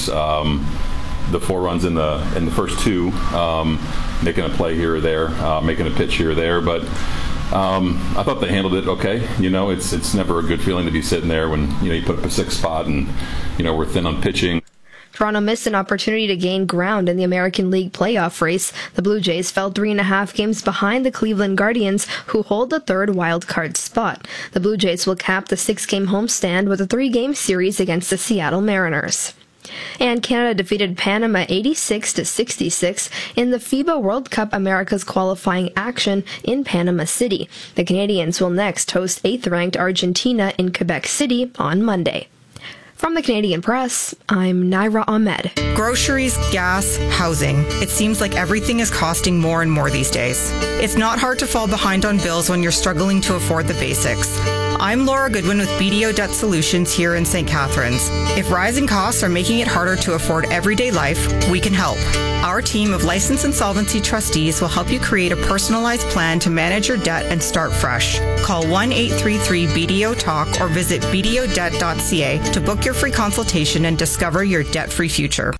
The 4 runs in the first 2, making a play here or there, making a pitch here or there, but I thought they handled it okay. It's never a good feeling to be sitting there when you put up a 6 spot and we're thin on pitching. Toronto missed an opportunity to gain ground in the American League playoff race. The Blue Jays fell 3.5 games behind the Cleveland Guardians, who hold the 3rd wildcard spot. The Blue Jays will cap the 6-game homestand with a 3-game series against the Seattle Mariners. And Canada defeated Panama 86-66 in the FIBA World Cup America's qualifying action in Panama City. The Canadians will next host 8th-ranked Argentina in Quebec City on Monday. From the Canadian Press, I'm Naira Ahmed. Groceries, gas, housing. It seems like everything is costing more and more these days. It's not hard to fall behind on bills when you're struggling to afford the basics. I'm Laura Goodwin with BDO Debt Solutions here in St. Catharines. If rising costs are making it harder to afford everyday life, we can help. Our team of licensed insolvency trustees will help you create a personalized plan to manage your debt and start fresh. Call 1-833-BDO-TALK or visit bdodebt.ca to book your free consultation and discover your debt-free future.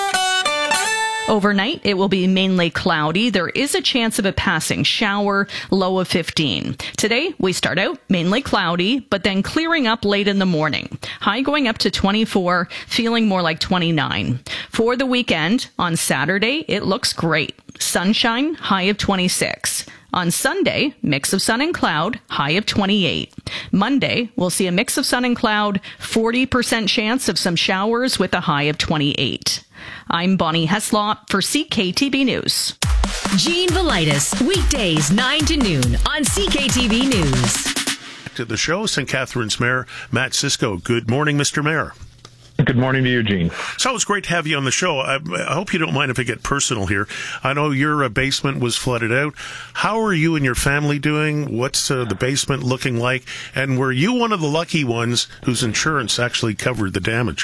Overnight, it will be mainly cloudy. There is a chance of a passing shower, low of 15. Today, we start out mainly cloudy, but then clearing up late in the morning. High going up to 24, feeling more like 29. For the weekend, on Saturday, it looks great. Sunshine, high of 26. On Sunday, mix of sun and cloud, high of 28. Monday, we'll see a mix of sun and cloud, 40% chance of some showers with a high of 28. I'm Bonnie Heslop for CKTB News. Gene Velitis, weekdays 9 to noon on CKTB News. To the show, St. Catharines Mayor Matt Cisco. Good morning, Mr. Mayor. Good morning to you, Gene. So it's great to have you on the show. I hope you don't mind if I get personal here. I know your basement was flooded out. How are you and your family doing? What's the basement looking like? And were you one of the lucky ones whose insurance actually covered the damage?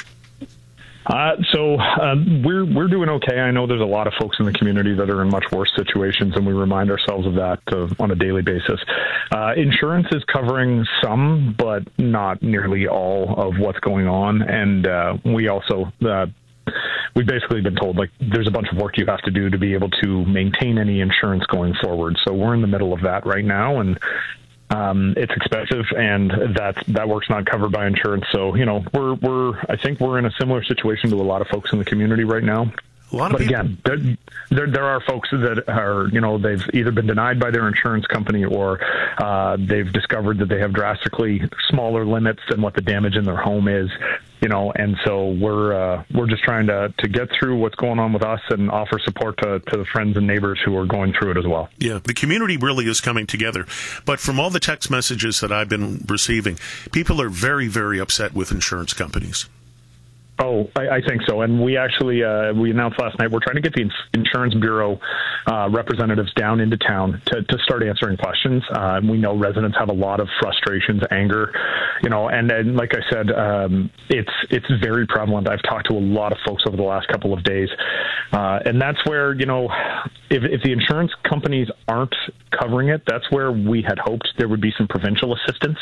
We're doing okay. I know there's a lot of folks in the community that are in much worse situations, and we remind ourselves of that on a daily basis. Insurance is covering some, but not nearly all of what's going on. And we also we've basically been told, there's a bunch of work you have to do to be able to maintain any insurance going forward. So we're in the middle of that right now, and it's expensive, and that work's not covered by insurance. So, I think we're in a similar situation to a lot of folks in the community right now. But again, there are folks that are, they've either been denied by their insurance company or they've discovered that they have drastically smaller limits than what the damage in their home is, and so we're just trying to get through what's going on with us and offer support to the friends and neighbors who are going through it as well. Yeah, the community really is coming together. But from all the text messages that I've been receiving, people are very, very upset with insurance companies. Oh, I think so. And we actually, we announced last night, we're trying to get the Insurance Bureau representatives down into town to start answering questions. We know residents have a lot of frustrations, anger, and like I said, it's very prevalent. I've talked to a lot of folks over the last couple of days. And that's where, if the insurance companies aren't covering it, that's where we had hoped there would be some provincial assistance.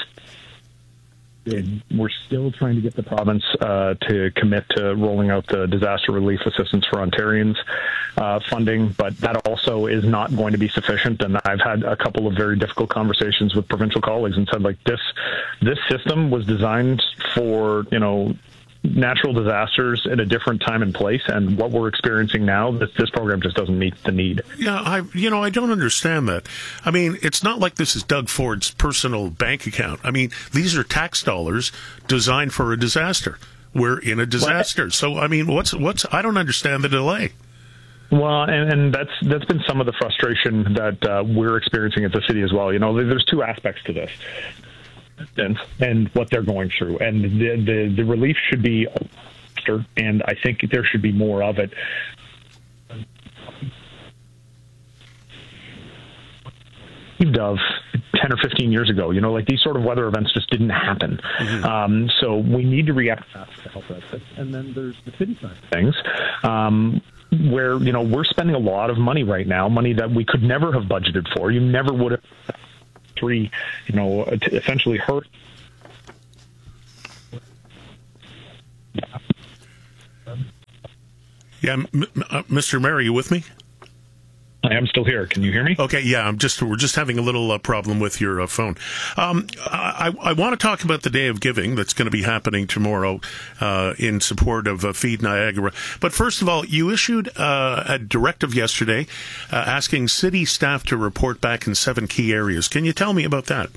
And we're still trying to get the province to commit to rolling out the disaster relief assistance for Ontarians funding, but that also is not going to be sufficient. And I've had a couple of very difficult conversations with provincial colleagues and said, this system was designed for, natural disasters at a different time and place, and what we're experiencing now, this program just doesn't meet the need. Yeah, I don't understand that. I mean, it's not like this is Doug Ford's personal bank account. I mean, these are tax dollars designed for a disaster. We're in a disaster. So, I mean, what's I don't understand the delay. Well, and that's been some of the frustration that we're experiencing at the city as well. There's two aspects to this. And what they're going through, and the relief should be faster, and I think there should be more of it. Of 10 or 15 years ago, these sort of weather events just didn't happen. Mm-hmm. So we need to react fast to help us. And then there's the city side of things. Where we're spending a lot of money right now, money that we could never have budgeted for. You never would have. To essentially hurt. Yeah, Mr. Mayor, are you with me? I am still here. Can you hear me? Okay, yeah, we're just having a little problem with your phone. I want to talk about the Day of Giving that's going to be happening tomorrow in support of Feed Niagara. But first of all, you issued a directive yesterday asking city staff to report back in 7 key areas. Can you tell me about that?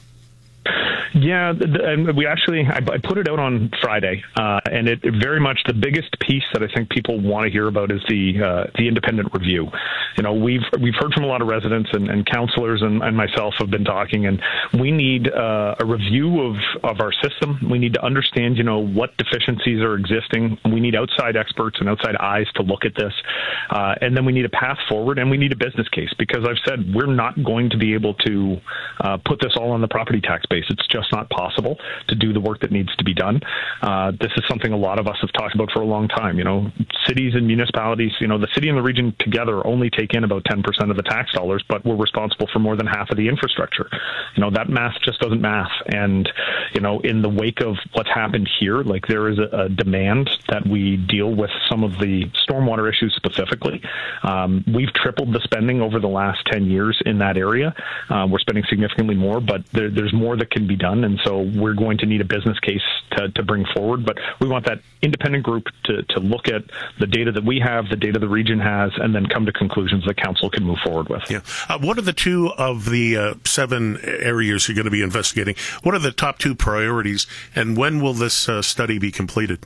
Yeah, and we actually, I put it out on Friday, and it very much, the biggest piece that I think people want to hear about is the independent review. You know, we've heard from a lot of residents and councillors and myself have been talking, and we need a review of our system. We need to understand, what deficiencies are existing. We need outside experts and outside eyes to look at this, and then we need a path forward, and we need a business case, because I've said we're not going to be able to put this all on the property tax base. It's just not possible to do the work that needs to be done. This is something a lot of us have talked about for a long time. Cities and municipalities, the city and the region together only take in about 10% of the tax dollars, but we're responsible for more than half of the infrastructure. That math just doesn't math. And, in the wake of what's happened here, there is a demand that we deal with some of the stormwater issues specifically. We've tripled the spending over the last 10 years in that area. We're spending significantly more, but there's more that can be done. And so we're going to need a business case to bring forward. But we want that independent group to look at the data that we have, the data the region has, and then come to conclusions that council can move forward with. Yeah. What are the 2 of the 7 areas you're going to be investigating? What are the top 2 priorities, and when will this study be completed?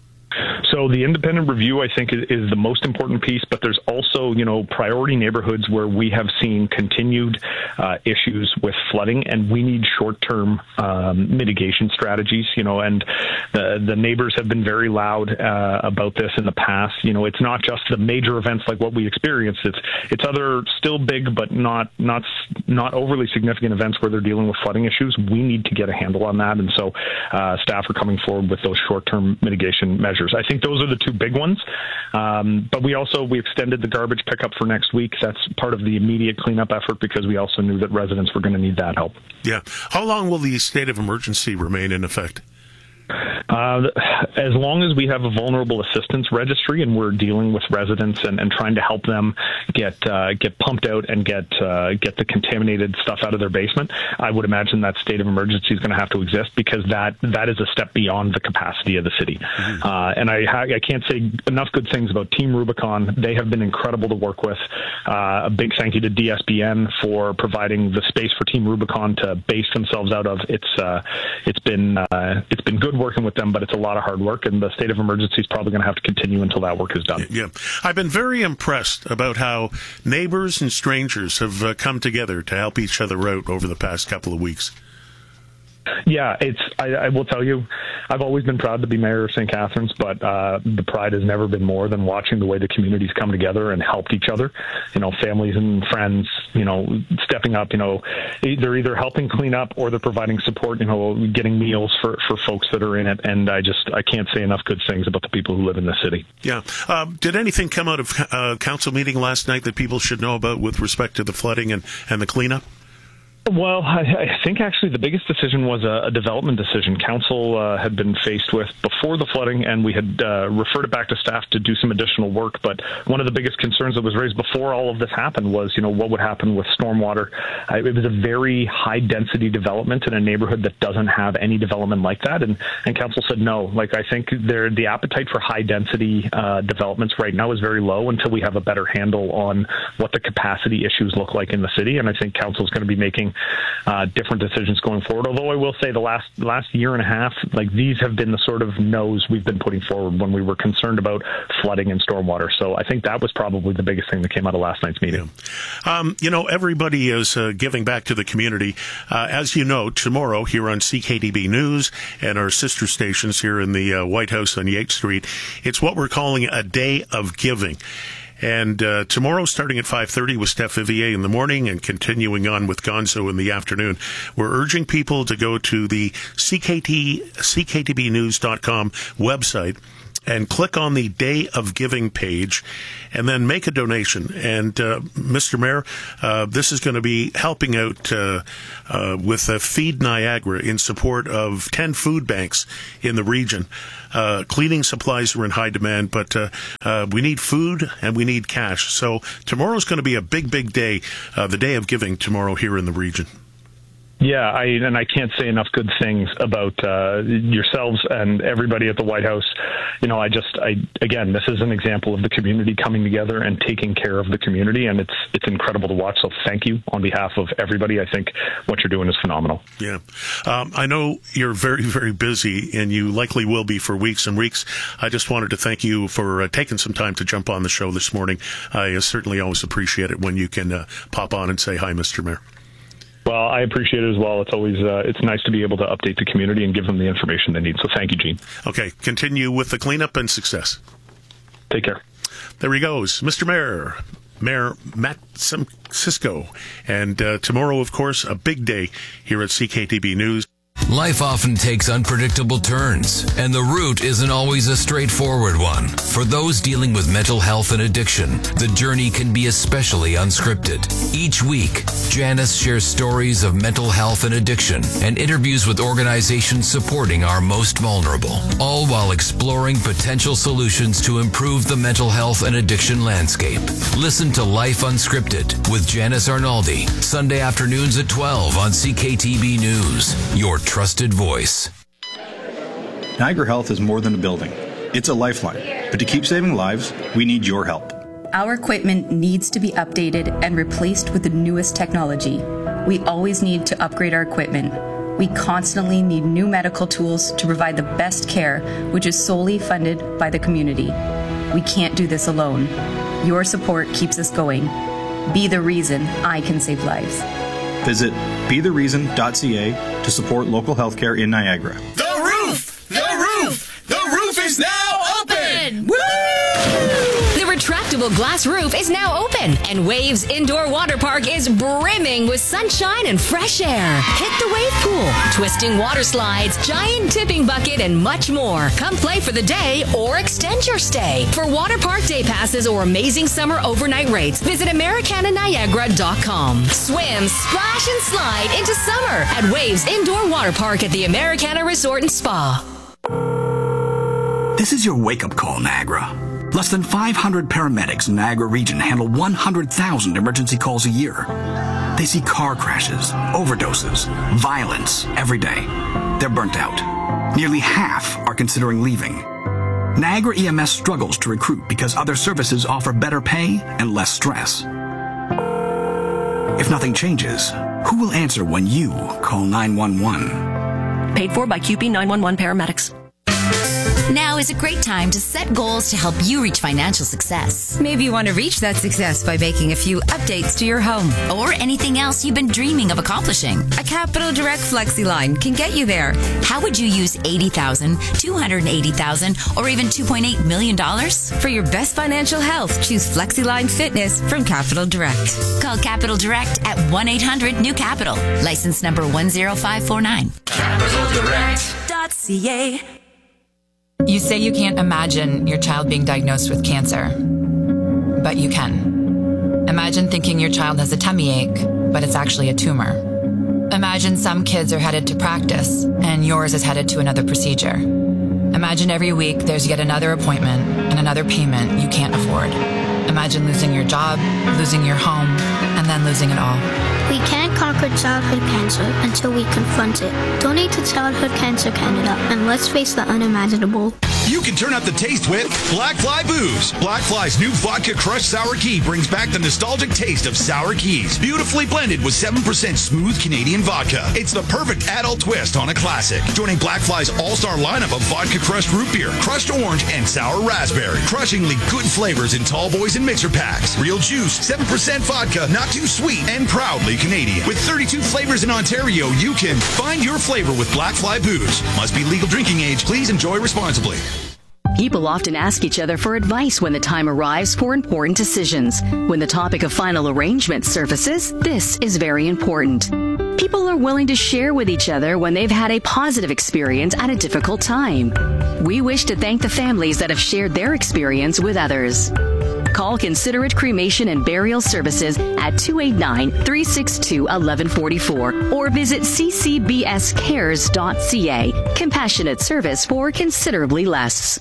So the independent review, I think, is the most important piece, but there's also, priority neighborhoods where we have seen continued issues with flooding, and we need short-term mitigation strategies, and the neighbors have been very loud about this in the past. It's not just the major events like what we experienced. It's other still big but not overly significant events where they're dealing with flooding issues. We need to get a handle on that, and so staff are coming forward with those short-term mitigation measures. I think those are the 2 big ones. But we extended the garbage pickup for next week. That's part of the immediate cleanup effort, because we also knew that residents were going to need that help. Yeah. How long will the state of emergency remain in effect? As long as we have a vulnerable assistance registry and we're dealing with residents and trying to help them get pumped out and get the contaminated stuff out of their basement, I would imagine that state of emergency is going to have to exist, because that is a step beyond the capacity of the city. Mm-hmm. And I can't say enough good things about Team Rubicon. They have been incredible to work with. A big thank you to DSBN for providing the space for Team Rubicon to base themselves out of. It's been good working with them, but it's a lot of hard work, and the state of emergency is probably going to have to continue until that work is done. Yeah. I've been very impressed about how neighbors and strangers have come together to help each other out over the past couple of weeks. Yeah, I will tell you, I've always been proud to be mayor of St. Catharines, but the pride has never been more than watching the way the communities come together and helped each other. Families and friends, stepping up, they're either helping clean up or they're providing support, getting meals for folks that are in it. And I can't say enough good things about the people who live in the city. Yeah. Did anything come out of council meeting last night that people should know about with respect to the flooding and the cleanup? Well, I think actually the biggest decision was a development decision. Council had been faced with before the flooding, and we had referred it back to staff to do some additional work. But one of the biggest concerns that was raised before all of this happened was, what would happen with stormwater. It was a very high-density development in a neighborhood that doesn't have any development like that, and Council said no. I think the appetite for high-density developments right now is very low until we have a better handle on what the capacity issues look like in the city, and I think Council is going to be making different decisions going forward. Although I will say the last year and a half, these have been the sort of no's we've been putting forward when we were concerned about flooding and stormwater. So I think that was probably the biggest thing that came out of last night's meeting. Yeah. Everybody is giving back to the community. As you know, tomorrow here on CKTB News and our sister stations here in the White House on Yates Street, it's what we're calling a Day of Giving. And tomorrow, starting at 5:30 with Steph Vivier in the morning and continuing on with Gonzo in the afternoon, we're urging people to go to the CKTBnews.com website and click on the Day of Giving page and then make a donation. And Mr. Mayor, this is going to be helping out with Feed Niagara in support of 10 food banks in the region. Cleaning supplies are in high demand, but we need food and we need cash. So tomorrow's going to be a big, big day, the Day of Giving tomorrow here in the region. Yeah, I can't say enough good things about yourselves and everybody at the White House. Again, this is an example of the community coming together and taking care of the community, and it's incredible to watch. So thank you on behalf of everybody. I think what you're doing is phenomenal. Yeah. I know you're very, very busy, and you likely will be for weeks and weeks. I just wanted to thank you for taking some time to jump on the show this morning. I certainly always appreciate it when you can pop on and say hi, Mr. Mayor. Well, I appreciate it as well. It's always it's nice to be able to update the community and give them the information they need. So thank you, Gene. Okay, continue with the cleanup and success. Take care. There he goes, Mr. Mayor, Mayor Matt Cisco. And tomorrow, of course, a big day here at CKTB News. Life often takes unpredictable turns, and the route isn't always a straightforward one. For those dealing with mental health and addiction, the journey can be especially unscripted. Each week, Janice shares stories of mental health and addiction and interviews with organizations supporting our most vulnerable, all while exploring potential solutions to improve the mental health and addiction landscape. Listen to Life Unscripted with Janice Arnaldi, Sunday afternoons at 12 on CKTB News. Your trusted voice. Niagara Health is more than a building. It's a lifeline. But to keep saving lives, we need your help. Our equipment needs to be updated and replaced with the newest technology. We always need to upgrade our equipment. We constantly need new medical tools to provide the best care, which is solely funded by the community. We can't do this alone. Your support keeps us going. Be the reason I can save lives. Visit bethereason.ca to support local healthcare in Niagara. The roof! The roof! The roof is now open! Woo! The retractable glass roof is now open, and Waves Indoor Water Park is brimming with sunshine and fresh air. Hit the wave pool, twisting water slides, giant tipping bucket, and much more. Come play for the day or extend your stay. For water park day passes or amazing summer overnight rates, visit AmericanaNiagara.com. Swim, splash, and slide into summer at Waves Indoor Water Park at the Americana Resort and Spa. This is your wake-up call, Niagara. Less than 500 paramedics in the Niagara region handle 100,000 emergency calls a year. They see car crashes, overdoses, violence every day. They're burnt out. Nearly half are considering leaving. Niagara EMS struggles to recruit because other services offer better pay and less stress. If nothing changes, who will answer when you call 911? Paid for by QP 911 paramedics. Now is a great time to set goals to help you reach financial success. Maybe you want to reach that success by making a few updates to your home. Or anything else you've been dreaming of accomplishing. A Capital Direct Flexi line can get you there. How would you use $80,000, $280,000, or even $2.8 million? For your best financial health, choose FlexiLine Fitness from Capital Direct. Call Capital Direct at 1-800-NEW-CAPITAL. License number 10549. CapitalDirect.ca. You say you can't imagine your child being diagnosed with cancer, but you can. Imagine thinking your child has a tummy ache, but it's actually a tumor. Imagine some kids are headed to practice, and yours is headed to another procedure. Imagine every week there's yet another appointment and another payment you can't afford. Imagine losing your job, losing your home, and then losing it all. We can't conquer childhood cancer until we confront it. Donate to Childhood Cancer Canada, and let's face the unimaginable. You can turn up the taste with Black Fly Booze. Black Fly's new vodka crushed sour key brings back the nostalgic taste of sour keys. Beautifully blended with 7% smooth Canadian vodka. It's the perfect adult twist on a classic. Joining Black Fly's all-star lineup of vodka crushed root beer, crushed orange, and sour raspberry. Crushingly good flavors in tall boys and mixer packs. Real juice, 7% vodka, not too sweet, and proudly Canadian. With 32 flavors in Ontario, you can find your flavor with Black Fly Booze. Must be legal drinking age. Please enjoy responsibly. People often ask each other for advice when the time arrives for important decisions. When the topic of final arrangement surfaces, this is very important. People are willing to share with each other when they've had a positive experience at a difficult time. We wish to thank the families that have shared their experience with others. Call Considerate Cremation and Burial Services at 289-362-1144 or visit ccbscares.ca. Compassionate service for considerably less.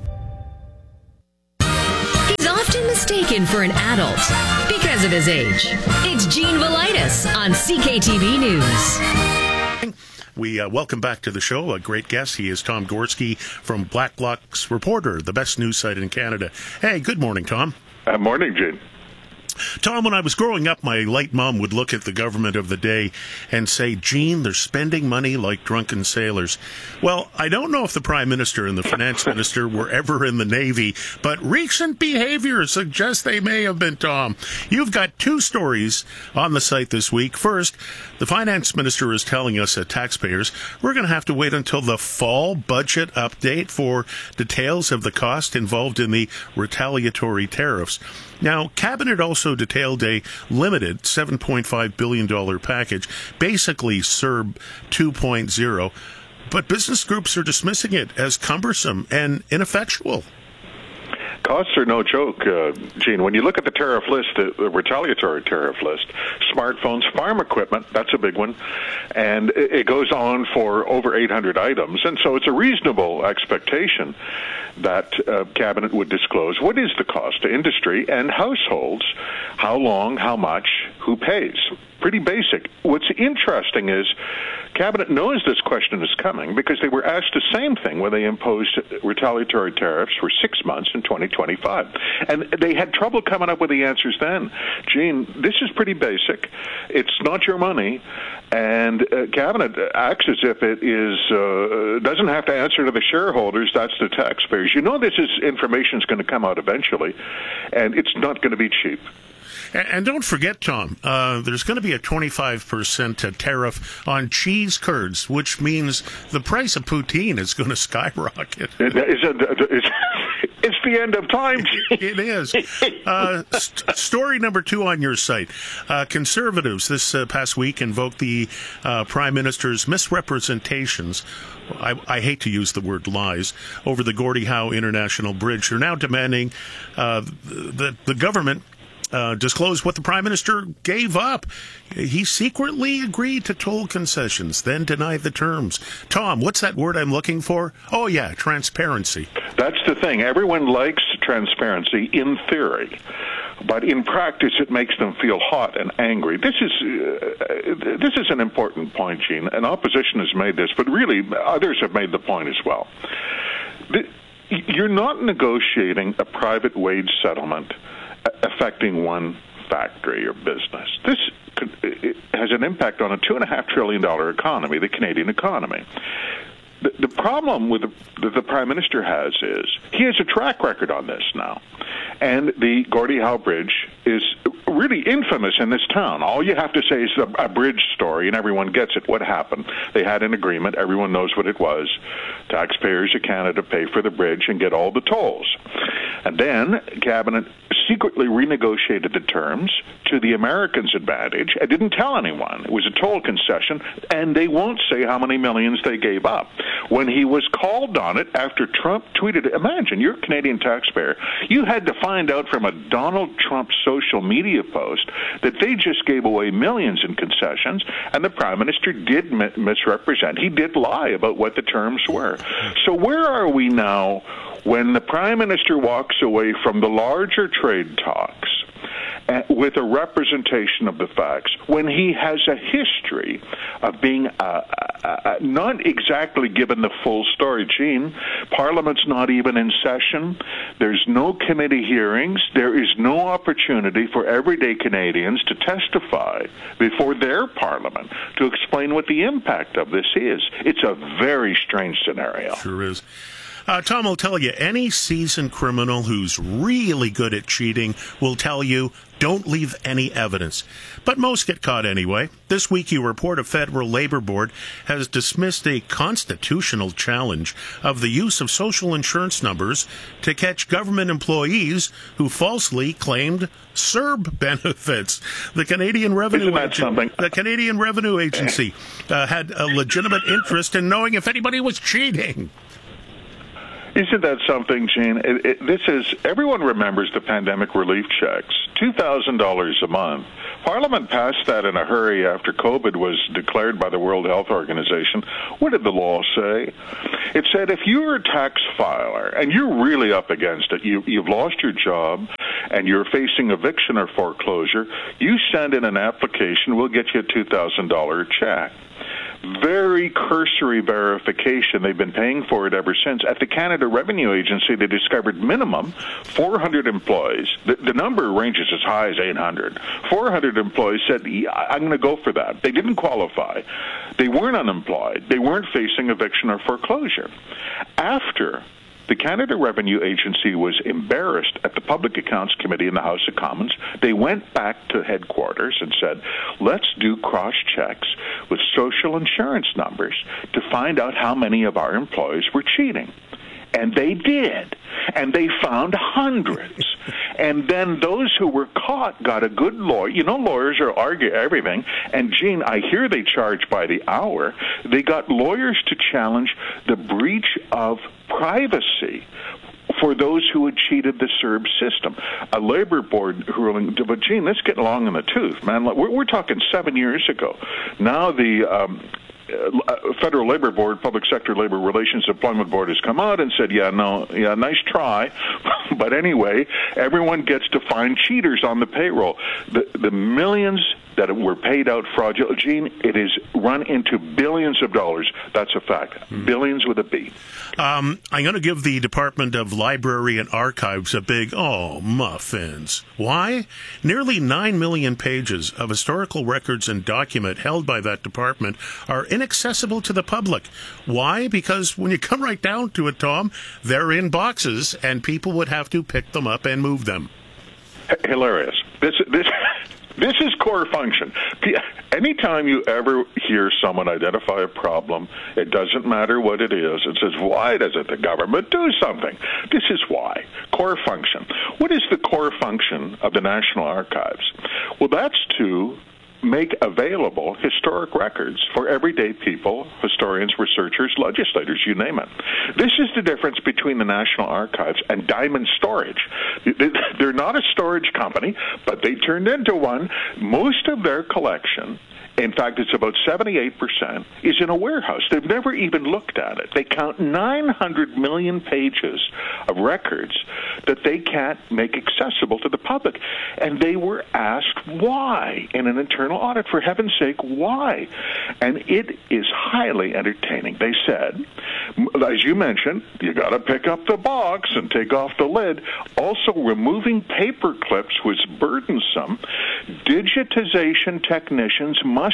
He's often mistaken for an adult because of his age. It's Gene Velitis on CKTV News. We welcome back to the show a great guest. He is Tom Gorski from Blacklock's Reporter, the best news site in Canada. Hey, good morning, Tom. Morning, Gene. Tom, when I was growing up, my late mom would look at the government of the day and say, Gene, they're spending money like drunken sailors. Well, I don't know if the Prime Minister and the Finance Minister were ever in the Navy, but recent behavior suggests they may have been, Tom. You've got two stories on the site this week. First, the Finance Minister is telling us that taxpayers, we're going to have to wait until the fall budget update for details of the cost involved in the retaliatory tariffs. Now, Cabinet also detailed a limited $7.5 billion package, basically CERB 2.0, but business groups are dismissing it as cumbersome and ineffectual. Costs are no joke, Gene. When you look at the tariff list, the retaliatory tariff list, smartphones, farm equipment, that's a big one, and it goes on for over 800 items. And so it's a reasonable expectation that Cabinet would disclose what is the cost to industry and households, how long, how much, who pays. Pretty basic. What's interesting is Cabinet knows this question is coming because they were asked the same thing when they imposed retaliatory tariffs for 6 months in 2025. And they had trouble coming up with the answers then. Gene, this is pretty basic. It's not your money. And Cabinet acts as if it is doesn't have to answer to the shareholders. That's the taxpayers. You know this information is going to come out eventually, and it's not going to be cheap. And don't forget, Tom, there's going to be a 25% tariff on cheese curds, which means the price of poutine is going to skyrocket. It's the end of time. It is. Story number 2 on your site. Conservatives this past week invoked the Prime Minister's misrepresentations, I hate to use the word lies, over the Gordie Howe International Bridge. They're now demanding that the government disclose what the Prime Minister gave up. He secretly agreed to toll concessions, then denied the terms. Tom, what's that word I'm looking for? Oh, yeah, transparency. That's the thing. Everyone likes transparency in theory, but in practice it makes them feel hot and angry. This is an important point, Gene, and opposition has made this, but really others have made the point as well. You're not negotiating a private wage settlement affecting one factory or business. This has an impact on a $2.5 trillion economy, the Canadian economy. The problem with the Prime Minister has is he has a track record on this now. And the Gordie Howe Bridge is really infamous in this town. All you have to say is a bridge story, and everyone gets it. What happened? They had an agreement. Everyone knows what it was. Taxpayers of Canada pay for the bridge and get all the tolls. And then Cabinet secretly renegotiated the terms to the Americans' advantage. I didn't tell anyone. It was a toll concession, and they won't say how many millions they gave up. When he was called on it after Trump tweeted, imagine, you're a Canadian taxpayer. You had to find out from a Donald Trump social media post that they just gave away millions in concessions, and the Prime Minister did misrepresent. He did lie about what the terms were. So where are we now when the Prime Minister walks away from the larger trade talks with a representation of the facts, when he has a history of being not exactly given the full story? Gene, Parliament's not even in session. There's no committee hearings. There is no opportunity for everyday Canadians to testify before their Parliament to explain what the impact of this is. It's a very strange scenario. Sure is. Tom will tell you, any seasoned criminal who's really good at cheating will tell you, don't leave any evidence. But most get caught anyway. This week, you report a federal labor board has dismissed a constitutional challenge of the use of social insurance numbers to catch government employees who falsely claimed CERB benefits. The Canadian Revenue Agency had a legitimate interest in knowing if anybody was cheating. Isn't that something, Gene? Everyone remembers the pandemic relief checks, $2,000 a month. Parliament passed that in a hurry after COVID was declared by the World Health Organization. What did the law say? It said if you're a tax filer and you're really up against it, you've lost your job and you're facing eviction or foreclosure, you send in an application, we'll get you a $2,000 check. Very cursory verification. They've been paying for it ever since. At the Canada Revenue Agency, they discovered minimum 400 employees. The number ranges as high as 800. 400 employees said, yeah, I'm going to go for that. They didn't qualify. They weren't unemployed. They weren't facing eviction or foreclosure. After the Canada Revenue Agency was embarrassed at the Public Accounts Committee in the House of Commons, they went back to headquarters and said, let's do cross-checks with social insurance numbers to find out how many of our employees were cheating. And they did. And they found hundreds. And then those who were caught got a good lawyer. You know, lawyers argue everything. And, Gene, I hear they charge by the hour. They got lawyers to challenge the breach of privacy for those who had cheated the CERB system. A labor board ruling, but Gene, let's get long in the tooth, man. We're talking 7 years ago. Now the Federal Labor Board, Public Sector Labor Relations Employment Board has come out and said, nice try. But anyway, everyone gets to find cheaters on the payroll. The millions that were paid out fraudulently, Gene, it is run into billions of dollars. That's a fact. Billions with a B. I'm going to give the Department of Library and Archives a big, muffins. Why? Nearly 9 million pages of historical records and document held by that department are inaccessible to the public. Why? Because when you come right down to it, Tom, they're in boxes and people would have to pick them up and move them. Hilarious. This is core function. Anytime you ever hear someone identify a problem, it doesn't matter what it is. It says, why doesn't the government do something? This is why. Core function. What is the core function of the National Archives? Well, that's to make available historic records for everyday people, historians, researchers, legislators, you name it. This is the difference between the National Archives and Diamond Storage. They're not a storage company, but they turned into one. Most of their collection, in fact, it's about 78%, is in a warehouse. They've never even looked at it. They count 900 million pages of records that they can't make accessible to the public. And they were asked why in an internal audit. For heaven's sake, why? And it is highly entertaining. They said, as you mentioned, you got to pick up the box and take off the lid. Also, removing paper clips was burdensome. Digitization technicians must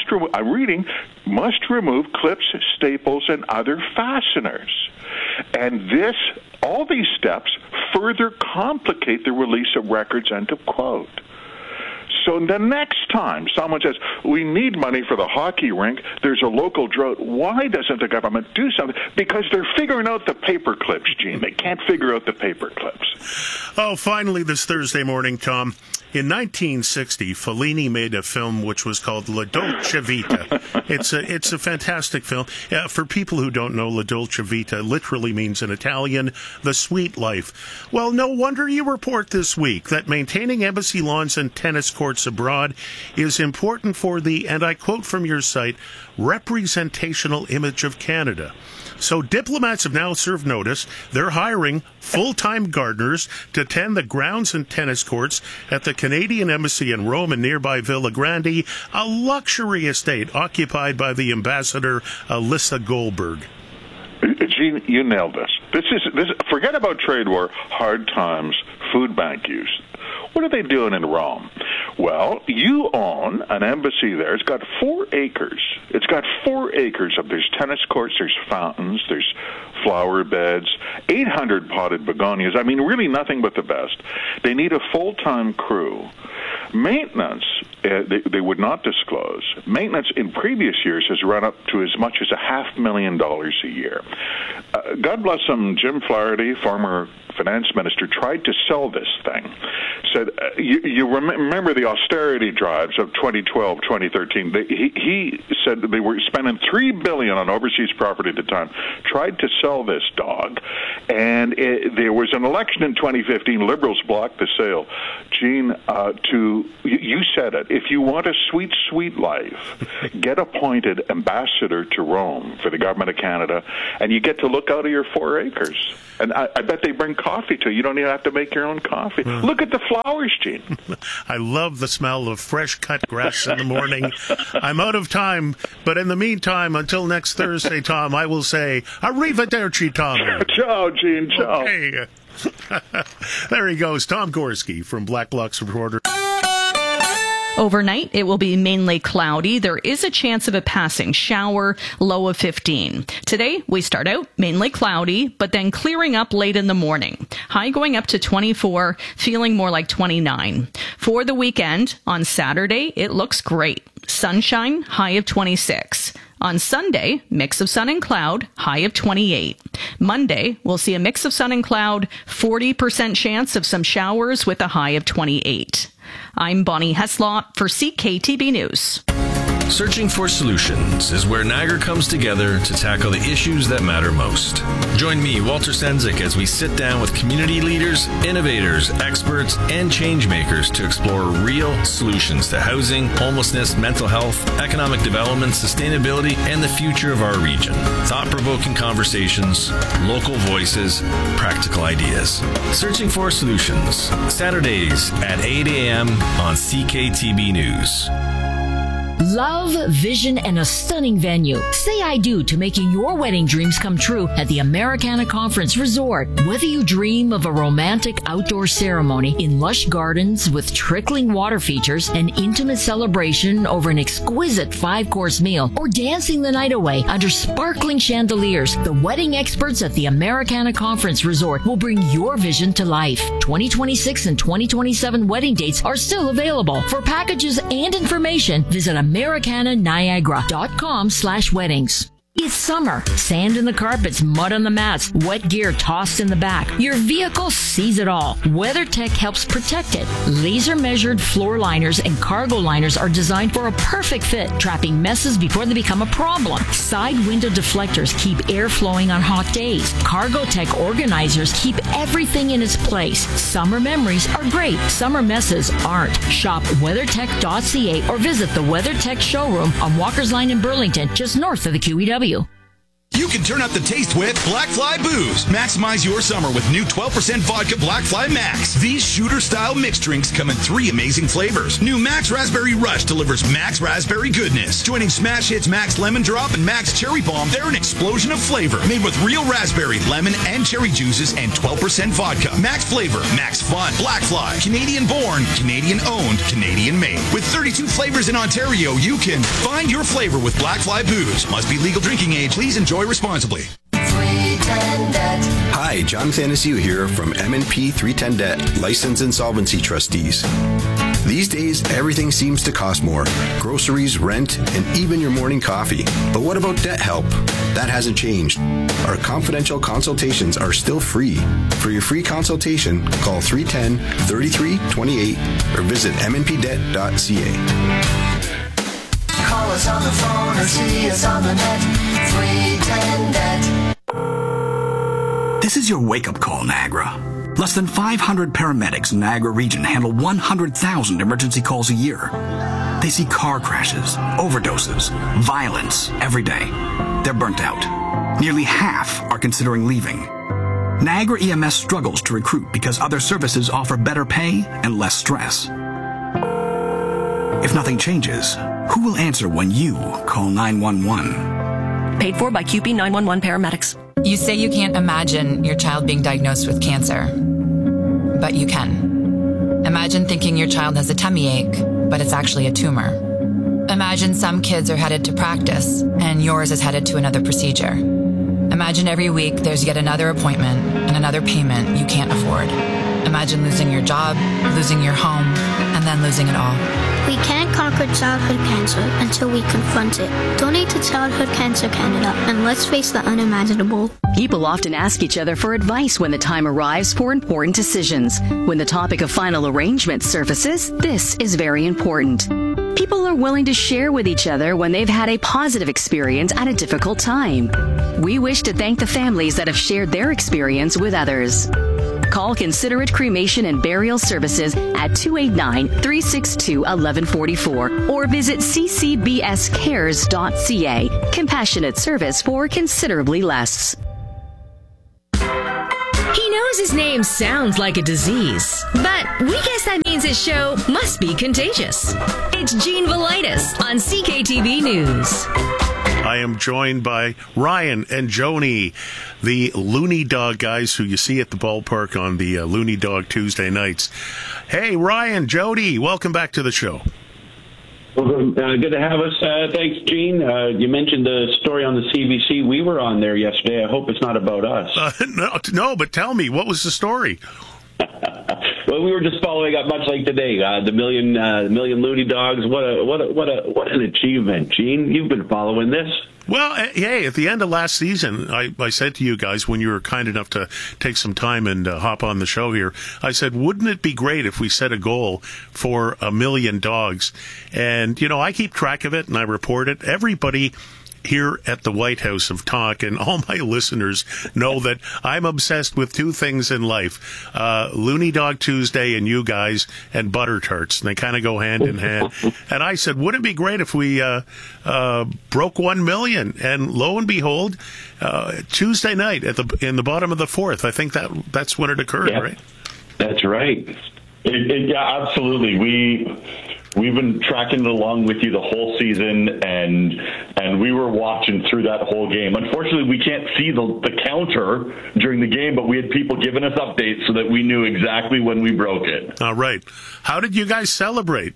remove clips, staples, and other fasteners. And all these steps further complicate the release of records, end of quote. So the next time someone says, we need money for the hockey rink, there's a local drought, why doesn't the government do something? Because they're figuring out the paper clips, Gene. They can't figure out the paper clips. Oh, finally this Thursday morning, Tom. In 1960, Fellini made a film which was called La Dolce Vita. It's a fantastic film. For people who don't know, La Dolce Vita literally means in Italian, the sweet life. Well, no wonder you report this week that maintaining embassy lawns and tennis courts abroad is important for the, and I quote from your site, representational image of Canada. So diplomats have now served notice. They're hiring full-time gardeners to tend the grounds and tennis courts at the Canadian Embassy in Rome and nearby Villa Grande, a luxury estate occupied by the ambassador Alyssa Goldberg. Gene, you nailed this. This. Forget about trade war, hard times, food bank use. What are they doing in Rome? Well, you own an embassy there. It's got 4 acres. It's got 4 acres of, there's tennis courts, there's fountains, there's flower beds, 800 potted begonias. I mean, really nothing but the best. They need a full-time crew. Maintenance, they would not disclose. Maintenance in previous years has run up to as much as $500,000 a year. God bless him, Jim Flaherty, former finance minister, tried to sell this thing. Said, you remember the austerity drives of 2012, 2013. He said they were spending $3 billion on overseas property at the time. Tried to sell this dog, and there was an election in 2015. Liberals blocked the sale. Gene, you said it. If you want a sweet, sweet life, get appointed ambassador to Rome for the government of Canada, and you get to look out of your 4 acres. And I bet they bring coffee to you. You don't even have to make your own coffee. Look at the flowers, Gene. I love the smell of fresh cut grass in the morning. I'm out of time, but in the meantime, until next Thursday, Tom, I will say, arrivederci, Tom. Ciao, Gene, ciao. Okay. There he goes, Tom Gorski from Black Lux Reporter. Overnight, it will be mainly cloudy. There is a chance of a passing shower, low of 15. Today, we start out mainly cloudy, but then clearing up late in the morning. High going up to 24, feeling more like 29. For the weekend, on Saturday, it looks great. Sunshine, high of 26. On Sunday, mix of sun and cloud, high of 28. Monday, we'll see a mix of sun and cloud, 40% chance of some showers with a high of 28. I'm Bonnie Heslop for CKTB News. Searching for Solutions is where Niagara comes together to tackle the issues that matter most. Join me, Walter Sendzik, as we sit down with community leaders, innovators, experts, and change makers to explore real solutions to housing, homelessness, mental health, economic development, sustainability, and the future of our region. Thought-provoking conversations, local voices, practical ideas. Searching for Solutions, Saturdays at 8 a.m. on CKTB News. Love, vision, and a stunning venue. Say I do to making your wedding dreams come true at the Americana Conference Resort. Whether you dream of a romantic outdoor ceremony in lush gardens with trickling water features, an intimate celebration over an exquisite 5-course meal, or dancing the night away under sparkling chandeliers, the wedding experts at the Americana Conference Resort will bring your vision to life. 2026 and 2027 wedding dates are still available. For packages and information, visit americananiagara.com/weddings. It's summer. Sand in the carpets, mud on the mats, wet gear tossed in the back. Your vehicle sees it all. WeatherTech helps protect it. Laser-measured floor liners and cargo liners are designed for a perfect fit, trapping messes before they become a problem. Side window deflectors keep air flowing on hot days. CargoTech organizers keep everything in its place. Summer memories are great. Summer messes aren't. Shop WeatherTech.ca or visit the WeatherTech showroom on Walker's Line in Burlington, just north of the QEW. You can turn up the taste with Black Fly Booze. Maximize your summer with new 12% vodka Black Fly Max. These shooter-style mixed drinks come in 3 amazing flavors. New Max Raspberry Rush delivers Max Raspberry goodness. Joining Smash Hits Max Lemon Drop and Max Cherry Bomb, they're an explosion of flavor. Made with real raspberry, lemon, and cherry juices and 12% vodka. Max flavor, Max fun. Black Fly, Canadian born, Canadian owned, Canadian made. With 32 flavors in Ontario, you can find your flavor with Black Fly Booze. Must be legal drinking age. Please enjoy responsibly. Hi, Jonathan Asiu here from M&P 310 Debt, Licensed Insolvency Trustees. These days, everything seems to cost more. Groceries, rent, and even your morning coffee. But what about debt help? That hasn't changed. Our confidential consultations are still free. For your free consultation, call 310-3328 or visit mnpdebt.ca. Call us on the phone or see us on the net. 310 Debt. This is your wake-up call, Niagara. Less than 500 paramedics in Niagara region handle 100,000 emergency calls a year. They see car crashes, overdoses, violence every day. They're burnt out. Nearly half are considering leaving. Niagara EMS struggles to recruit because other services offer better pay and less stress. If nothing changes, who will answer when you call 911? Paid for by QP 911 paramedics. You say you can't imagine your child being diagnosed with cancer, but you can. Imagine thinking your child has a tummy ache, but it's actually a tumor. Imagine some kids are headed to practice, and yours is headed to another procedure. Imagine every week there's yet another appointment and another payment you can't afford. Imagine losing your job, losing your home, and then losing it all. We can't conquer childhood cancer until we confront it. Donate to Childhood Cancer Canada and let's face the unimaginable. People often ask each other for advice when the time arrives for important decisions. When the topic of final arrangement surfaces, this is very important. People are willing to share with each other when they've had a positive experience at a difficult time. We wish to thank the families that have shared their experience with others. Call Considerate Cremation and Burial Services at 289-362-1144 or visit ccbscares.ca. Compassionate service for considerably less. He knows his name sounds like a disease, but we guess that means his show must be contagious. It's Gene Velitis on CKTV News. I am joined by Ryan and Joni, the Looney Dog guys who you see at the ballpark on the Looney Dog Tuesday nights. Hey, Ryan, Jody, welcome back to the show. Well, good to have us. Thanks, Gene. You mentioned the story on the CBC. We were on there yesterday. I hope it's not about us. No, but tell me, what was the story? Well, we were just following up, much like today. The million Looney Dogs. What an achievement, Gene. You've been following this. Well, hey, at the end of last season, I said to you guys when you were kind enough to take some time and hop on the show here, I said, wouldn't it be great if we set a goal for 1 million dogs? And, I keep track of it and I report it. Everybody here at the White House of Talk, and all my listeners know that I'm obsessed with two things in life, Looney Dog Tuesday and you guys, and butter tarts. And they kind of go hand in hand. And I said, wouldn't it be great if we broke 1 million? And lo and behold, Tuesday night in the bottom of the fourth, I think that's when it occurred, right? That's right. Yeah, absolutely. We've been tracking it along with you the whole season, and we were watching through that whole game. Unfortunately, we can't see the counter during the game, but we had people giving us updates so that we knew exactly when we broke it. All right. How did you guys celebrate?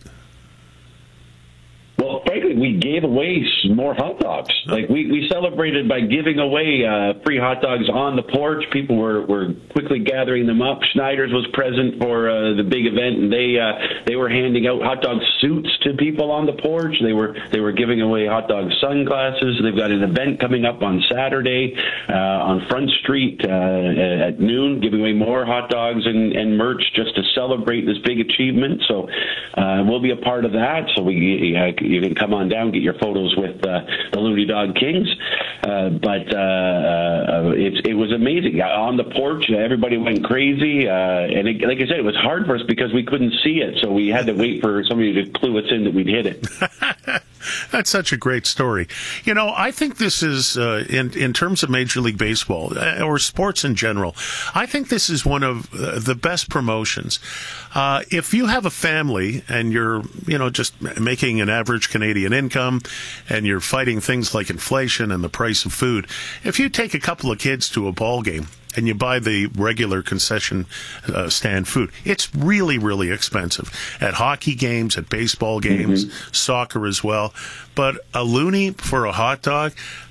Well, frankly, we gave away more hot dogs. Like we celebrated by giving away free hot dogs on the porch. People were quickly gathering them up. Schneider's was present for the big event, and they were handing out hot dog suits to people on the porch. They were giving away hot dog sunglasses. They've got an event coming up on Saturday on Front Street at noon, giving away more hot dogs and merch just to celebrate this big achievement. So we'll be a part of that. So you can come on down, get your photos with the Looney Dog Kings. But it was amazing. On the porch, everybody went crazy. And like I said, it was hard for us because we couldn't see it. So we had to wait for somebody to clue us in that we'd hit it. That's such a great story. I think this is, in terms of Major League Baseball or sports in general, I think this is one of the best promotions. If you have a family and you're, just making an average Canadian income and you're fighting things like inflation and the price of food, if you take a couple of kids to a ball game and you buy the regular concession stand food, it's really, really expensive. At hockey games, at baseball games, soccer as well. But a loonie for a hot dog,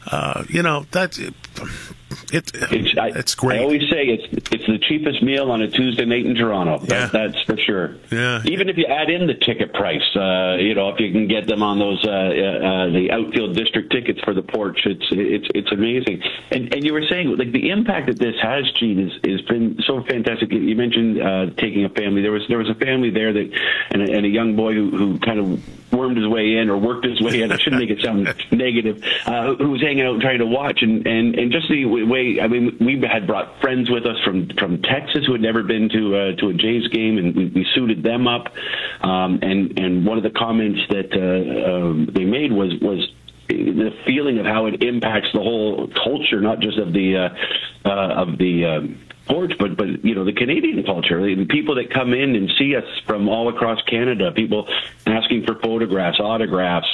it's great. I always say it's the cheapest meal on a Tuesday night in Toronto. That's for sure. Yeah. Even if you add in the ticket price, if you can get them on those the outfield district tickets for the porch, it's amazing. And you were saying like the impact that this has, Gene, has been so fantastic. You mentioned taking a family. There was a family there that and a young boy who kind of wormed his way in or worked his way in. I shouldn't make it sound negative. Who was hanging out trying to watch and just the way. I mean, we had brought friends with us from Texas who had never been to a Jays game, and we suited them up. And one of the comments that they made was the feeling of how it impacts the whole culture, not just of the porch, but the Canadian culture. The people that come in and see us from all across Canada, people asking for photographs, autographs,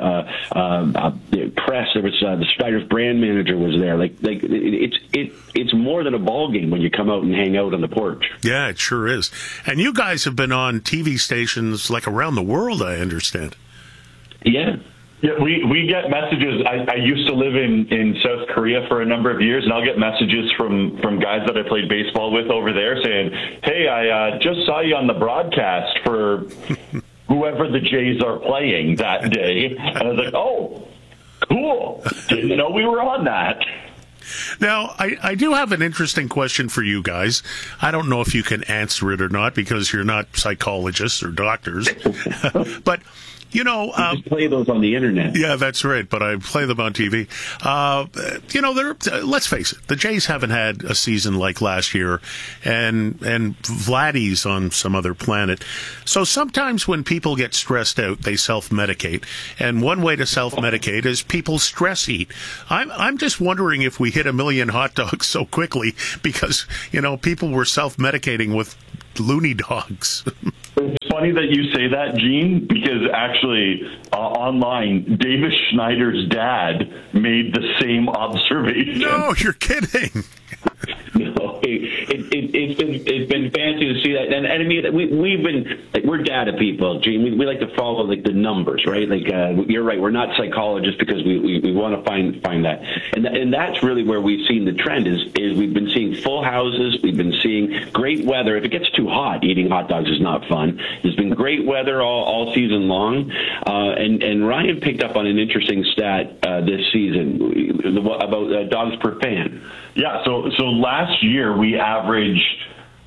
press. There was the Schneider's brand manager was there. It's more than a ball game when you come out and hang out on the porch. Yeah, it sure is. And you guys have been on TV stations like around the world, I understand. Yeah. Yeah, we get messages. I used to live in South Korea for a number of years, and I'll get messages from guys that I played baseball with over there saying, "Hey, I just saw you on the broadcast for whoever the Jays are playing that day." And I was like, "Oh, cool. Didn't know we were on that." Now, I do have an interesting question for you guys. I don't know if you can answer it or not because you're not psychologists or doctors, but... You just play those on the internet. Yeah, that's right. But I play them on TV. Let's face it, the Jays haven't had a season like last year, and Vladdy's on some other planet. So sometimes when people get stressed out, they self-medicate, and one way to self-medicate is people stress eat. I'm just wondering if we hit 1 million hot dogs so quickly because people were self-medicating with loony dogs. It's funny that you say that, Gene, because actually online, Davis Schneider's dad made the same observation. No, you're kidding. No, it's been fancy to see that, and I mean we've been we're data people, Gene. We like to follow the numbers, right? You're right. We're not psychologists because we want to find that, and that's really where we've seen the trend is we've been seeing full houses. We've been seeing great weather. If it gets too hot, eating hot dogs is not fun. There's been great weather all season long, and Ryan picked up on an interesting stat this season about dogs per fan. Yeah, so last year we averaged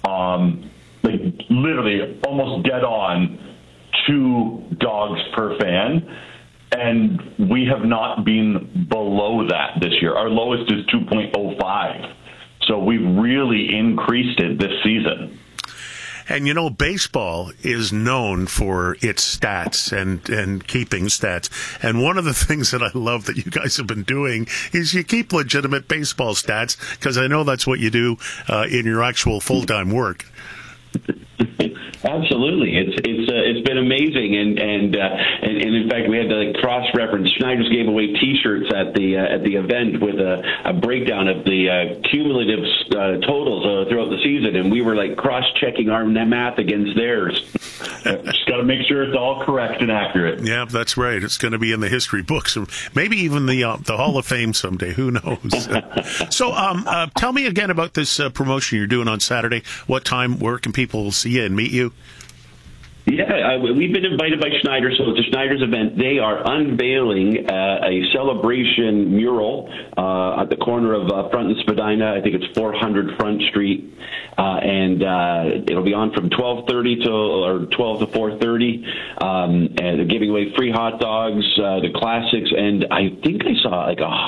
literally almost dead on 2 dogs per fan, and we have not been below that this year. Our lowest is 2.05. So we've really increased it this season. And baseball is known for its stats and keeping stats. And one of the things that I love that you guys have been doing is you keep legitimate baseball stats, because I know that's what you do in your actual full-time work. Absolutely, it's been amazing, and in fact we had to cross-reference. Schneider's gave away T-shirts at the event with a breakdown of the cumulative totals throughout the season, and we were cross-checking our math against theirs. Just got to make sure it's all correct and accurate. Yeah, that's right. It's going to be in the history books, maybe even the Hall of Fame someday. Who knows? So, tell me again about this promotion you're doing on Saturday. What time? Where can people see you and meet you? Yeah, we've been invited by Schneider, so it's a Schneider's event. They are unveiling a celebration mural at the corner of Front and Spadina. I think it's 400 Front Street, and it'll be on from 12:30 or 12 to 4:30. And they're giving away free hot dogs, the classics, and I think I saw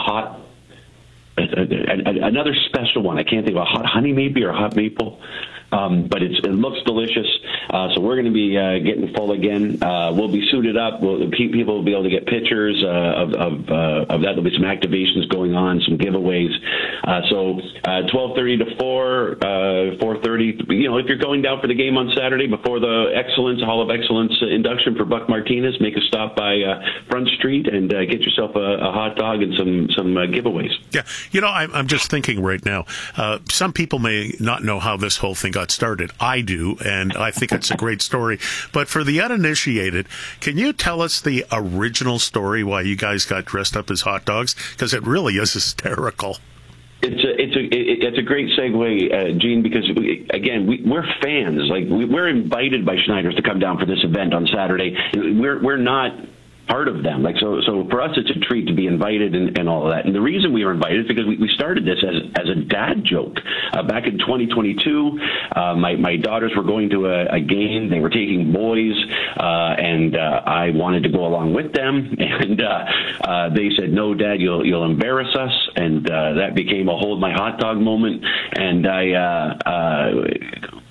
another special one. I can't think of a hot honey maybe or a hot maple. But it looks delicious, so we're going to be getting full again. We'll be suited up. People will be able to get pictures of that. There'll be some activations going on, some giveaways. So 12:30 to 4:30. If you're going down for the game on Saturday before the Hall of Excellence induction for Buck Martinez, make a stop by Front Street and get yourself a hot dog and some giveaways. Yeah, I'm just thinking right now. Some people may not know how this whole thing got started. I do, and I think it's a great story. But for the uninitiated, can you tell us the original story why you guys got dressed up as hot dogs? Because it really is hysterical. It's a great segue, Gene, because we're fans. We're invited by Schneider's to come down for this event on Saturday. We're not part of them. So for us, it's a treat to be invited and all of that. And the reason we were invited is because we started this as a dad joke. Back in 2022, my daughters were going to a game. They were taking boys, and I wanted to go along with them. And they said, "No, Dad, you'll embarrass us." And that became a hold my hot dog moment. And I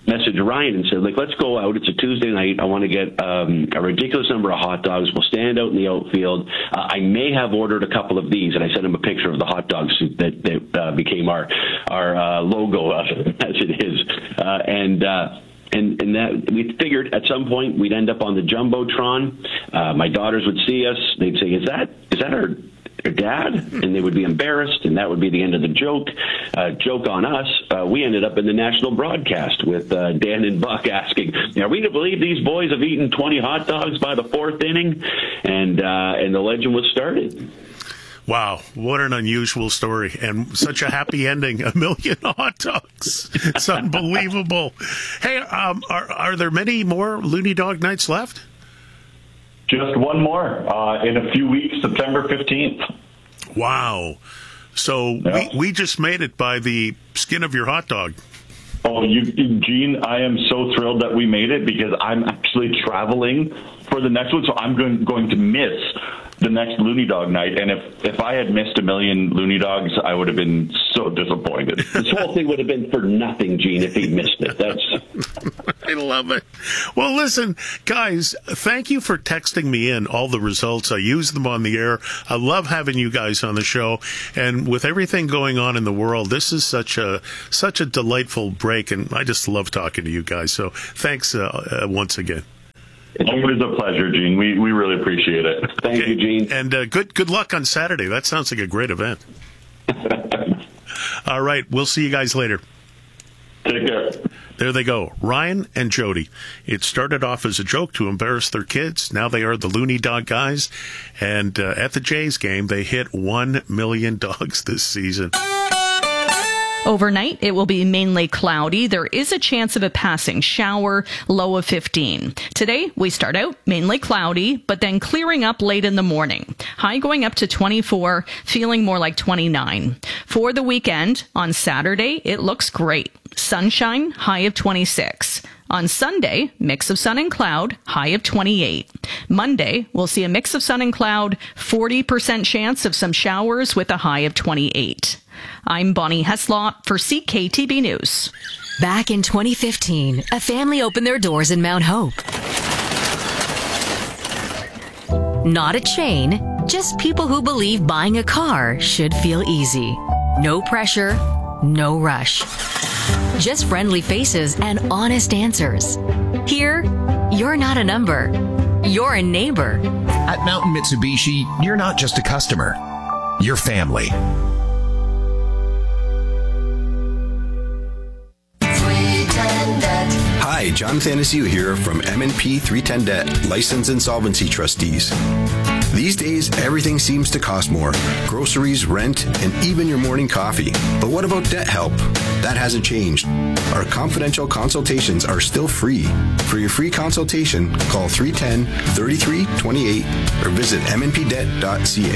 messaged Ryan and said, like, let's go out. It's a Tuesday night. I want to get a ridiculous number of hot dogs. We'll stand out in the outfield. I may have ordered a couple of these, and I sent him a picture of the hot dogs that became our logo as it is, and that we figured at some point we'd end up on the Jumbotron. My daughters would see us. They'd say, "Is that our dad?" And they would be embarrassed, and that would be the end of the joke. Joke on us. We ended up in the national broadcast with Dan and Buck asking, "Are we to believe these boys have eaten 20 hot dogs by the fourth inning?" And the legend was started. Wow, what an unusual story, and such a happy ending. 1 million hot dogs. It's unbelievable. Hey, are there many more Looney Dog nights left? Just one more in a few weeks, September 15th. Wow. So we just made it by the skin of your hot dog. Oh, Gene, I am so thrilled that we made it because I'm actually traveling for the next one, so I'm going to miss the next Looney Dog night. And if I had missed 1 million Looney Dogs, I would have been so disappointed. This whole thing would have been for nothing, Gene, if he'd missed it. I love it. Well, listen, guys, thank you for texting me in all the results. I use them on the air. I love having you guys on the show. And with everything going on in the world, this is such a delightful break, and I just love talking to you guys. So thanks once again. It's always a pleasure, Gene. We really appreciate it. Thank you, Gene. And good luck on Saturday. That sounds like a great event. All right. We'll see you guys later. Take care. There they go, Ryan and Jody. It started off as a joke to embarrass their kids. Now they are the Looney Dog guys. And at the Jays game, they hit 1 million dogs this season. Overnight, it will be mainly cloudy. There is a chance of a passing shower, low of 15. Today, we start out mainly cloudy, but then clearing up late in the morning. High going up to 24, feeling more like 29. For the weekend, on Saturday, it looks great. Sunshine, high of 26. On Sunday, mix of sun and cloud, high of 28. Monday, we'll see a mix of sun and cloud, 40% chance of some showers with a high of 28. I'm Bonnie Heslop for CKTB News. Back in 2015, a family opened their doors in Mount Hope. Not a chain, just people who believe buying a car should feel easy. No pressure, no rush. Just friendly faces and honest answers. Here, you're not a number. You're a neighbor. At Mountain Mitsubishi, you're not just a customer. You're family. Hi, John Thanasiu here from M&P 310 Debt, License Insolvency Trustees. These days, everything seems to cost more. Groceries, rent, and even your morning coffee. But what about debt help? That hasn't changed. Our confidential consultations are still free. For your free consultation, call 310-3328 or visit mnpdebt.ca.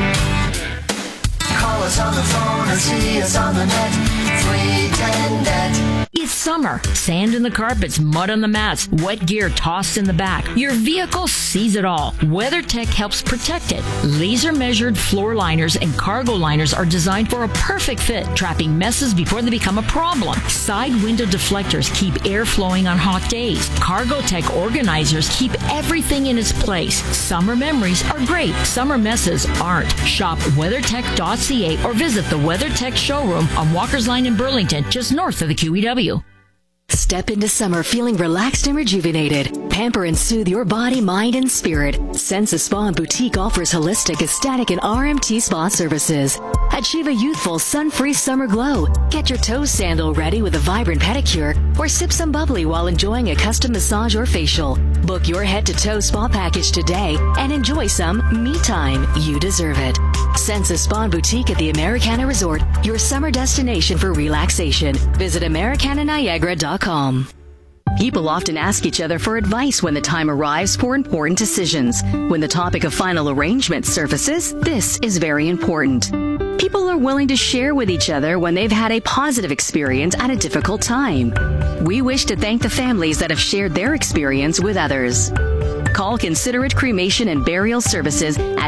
Call us on the phone or see us on the net. 310 Debt. It's summer. Sand in the carpets, mud on the mats, wet gear tossed in the back. Your vehicle sees it all. WeatherTech helps protect it. Laser-measured floor liners and cargo liners are designed for a perfect fit, trapping messes before they become a problem. Side window deflectors keep air flowing on hot days. CargoTech organizers keep everything in its place. Summer memories are great. Summer messes aren't. Shop WeatherTech.ca or visit the WeatherTech showroom on Walker's Line in Burlington, just north of the QEW. Step into summer feeling relaxed and rejuvenated. Pamper and soothe your body, mind, and spirit. Sensa Spa and Boutique offers holistic, ecstatic, and RMT spa services. Achieve a youthful, sun-free summer glow. Get your toe sandal ready with a vibrant pedicure, or sip some bubbly while enjoying a custom massage or facial. Book your head-to-toe spa package today and enjoy some me time. You deserve it. Sensa Spa and Boutique at the Americana Resort, your summer destination for relaxation. Visit AmericanaNiagara.com. People often ask each other for advice when the time arrives for important decisions. When the topic of final arrangement surfaces, this is very important. People are willing to share with each other when they've had a positive experience at a difficult time. We wish to thank the families that have shared their experience with others. Call Considerate Cremation and Burial Services at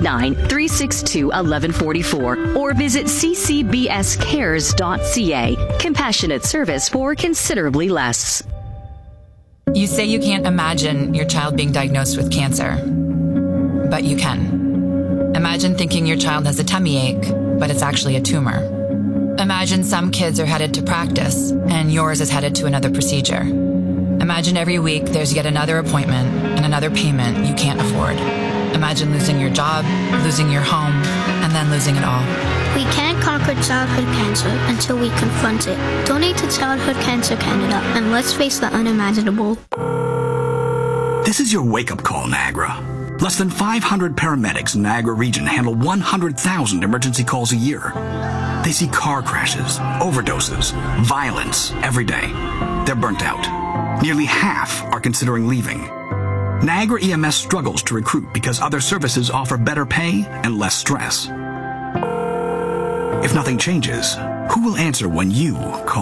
289-362-1144 or visit ccbscares.ca. Compassionate service for considerably less. You say you can't imagine your child being diagnosed with cancer, but you can. Imagine thinking your child has a tummy ache, but it's actually a tumor. Imagine some kids are headed to practice and yours is headed to another procedure. Imagine every week there's yet another appointment and another payment you can't afford. Imagine losing your job, losing your home, and then losing it all. We can't conquer childhood cancer until we confront it. Donate to Childhood Cancer Canada and let's face the unimaginable. This is your wake-up call, Niagara. Less than 500 paramedics in Niagara region handle 100,000 emergency calls a year. They see car crashes, overdoses, violence every day. They're burnt out. Nearly half are considering leaving. Niagara EMS struggles to recruit because other services offer better pay and less stress. If nothing changes, who will answer when you call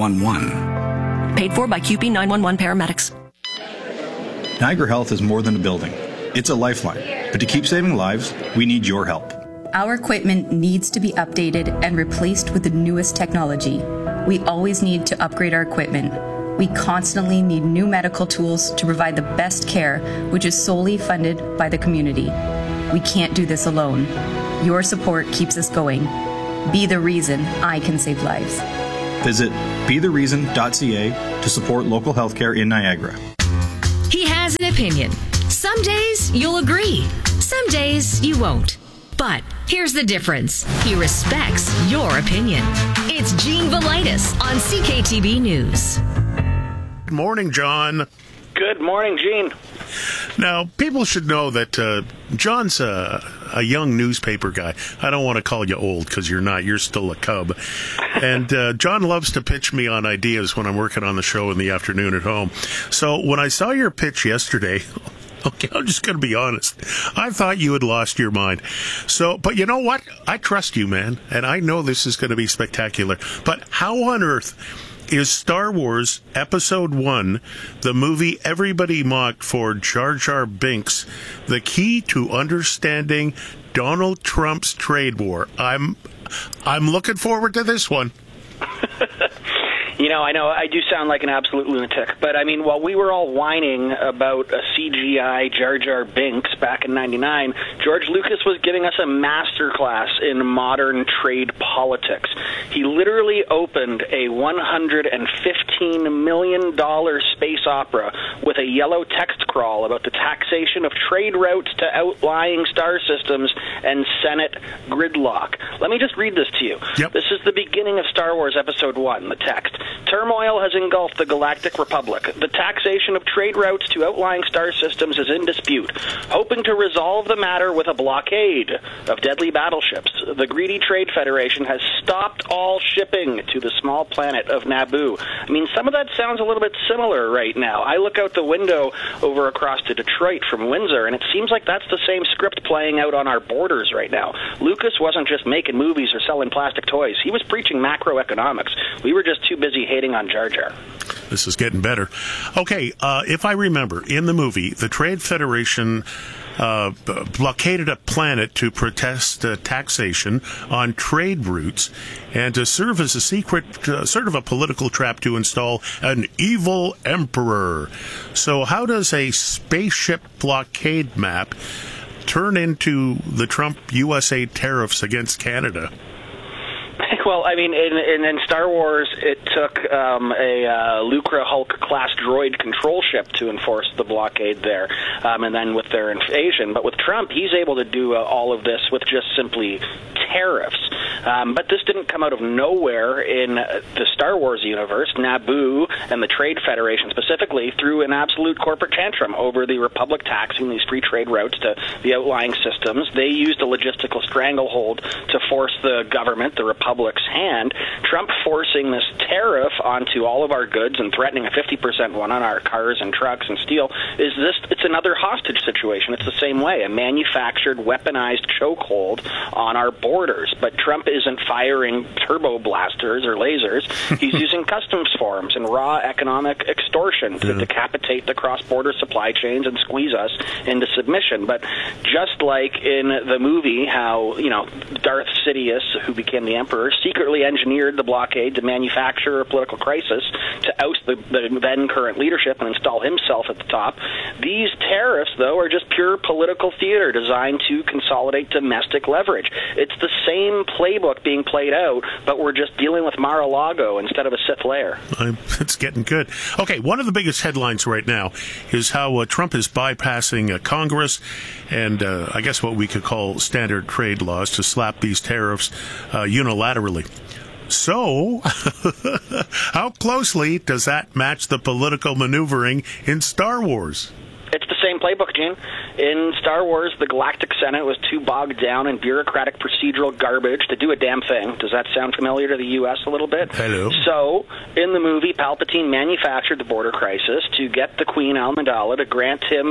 911? Paid for by QP 911 paramedics. Niagara Health is more than a building. It's a lifeline. But to keep saving lives, we need your help. Our equipment needs to be updated and replaced with the newest technology. We always need to upgrade our equipment. We constantly need new medical tools to provide the best care, which is solely funded by the community. We can't do this alone. Your support keeps us going. Be the reason I can save lives. Visit bethereason.ca to support local healthcare in Niagara. He has an opinion. Some days you'll agree. Some days you won't. But here's the difference. He respects your opinion. It's Gene Velitis on CKTB News. Good morning, John. Good morning, Gene. Now, people should know that John's a young newspaper guy. I don't want to call you old because you're not. You're still a cub. And John loves to pitch me on ideas when I'm working on the show in the afternoon at home. So when I saw your pitch yesterday, okay, I'm just going to be honest, I thought you had lost your mind. So, but you know what? I trust you, man. And I know this is going to be spectacular. But how on earth is Star Wars Episode 1, the movie everybody mocked for Jar Jar Binks, the key to understanding Donald Trump's trade war? I'm looking forward to this one. You know, I know I do sound like an absolute lunatic, but I mean, while we were all whining about a CGI Jar Jar Binks back in '99, George Lucas was giving us a masterclass in modern trade politics. He literally opened a $115 million space opera with a yellow text crawl about the taxation of trade routes to outlying star systems and Senate gridlock. Let me just read this to you. Yep. This is the beginning of Star Wars Episode 1, the text. Turmoil has engulfed the Galactic Republic. The taxation of trade routes to outlying star systems is in dispute. Hoping to resolve the matter with a blockade of deadly battleships, the greedy Trade Federation has stopped all shipping to the small planet of Naboo. I mean, some of that sounds a little bit similar right now. I look out the window over across to Detroit from Windsor, and it seems like that's the same script playing out on our borders right now. Lucas wasn't just making movies or selling plastic toys. He was preaching macroeconomics. We were just too busy hating on Jar Jar. This is getting better. Okay, if I remember, in the movie, the Trade Federation blockaded a planet to protest taxation on trade routes and to serve as a secret, sort of a political trap to install an evil emperor. So how does a spaceship blockade map turn into the Trump USA tariffs against Canada? Well, I mean, in Star Wars, it took a Lucra Hulk-class droid control ship to enforce the blockade there, and then with their invasion. But with Trump, he's able to do all of this with just simply tariffs. But this didn't come out of nowhere in the Star Wars universe. Naboo and the Trade Federation specifically threw an absolute corporate tantrum over the Republic taxing these free trade routes to the outlying systems. They used a logistical stranglehold to force the government, the Republic's hand. Trump forcing this tariff onto all of our goods and threatening a 50% one on our cars and trucks and steel it's another hostage situation. It's the same way, a manufactured, weaponized chokehold on our borders. But Trump isn't firing turbo blasters or lasers. He's using customs forms and raw economic extortion to decapitate the cross-border supply chains and squeeze us into submission. But just like in the movie, how, you know, Darth Sidious, who became the emperor, secretly engineered the blockade to manufacture a political crisis to oust the then current leadership and install himself at the top. These tariffs, though, are just pure political theater designed to consolidate domestic leverage. It's the same playbook being played out, but we're just dealing with Mar-a-Lago instead of a Sith lair. It's getting good. Okay, one of the biggest headlines right now is how Trump is bypassing Congress and I guess what we could call standard trade laws to slap these tariffs unilaterally. So, how closely does that match the political maneuvering in Star Wars? It's the same playbook, Gene. In Star Wars, the Galactic Senate was too bogged down in bureaucratic procedural garbage to do a damn thing. Does that sound familiar to the U.S. a little bit? Hello. So, in the movie, Palpatine manufactured the border crisis to get the Queen Amidala to grant him